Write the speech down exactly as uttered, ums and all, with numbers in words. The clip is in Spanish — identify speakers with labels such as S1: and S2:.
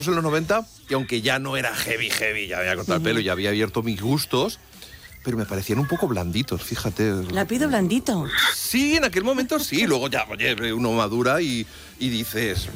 S1: en los noventa, y aunque ya no era heavy, heavy, ya había cortado el pelo, ya había abierto mis gustos, pero me parecían un poco blanditos, fíjate.
S2: ¿La pido blandito?
S1: Sí, en aquel momento sí, luego ya, oye, uno madura y, y dices,